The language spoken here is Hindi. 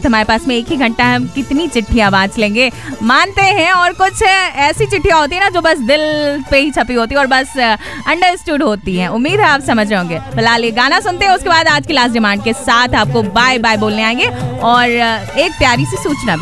वक्त हमारे पास में 1 ही घंटा है, हम कितनी चिट्ठियां बांट लेंगे मानते हैं। और कुछ ऐसी चिट्ठियां होती है ना जो बस दिल पे ही छपी होती है और बस अंडरस्टूड होती हैं। उम्मीद है आप समझ रहे होंगे। फिलहाल ये गाना सुनते हैं, उसके बाद आज की लास्ट डिमांड के साथ आपको बाय बाय बोलने आएंगे और एक प्यारी सी सूचना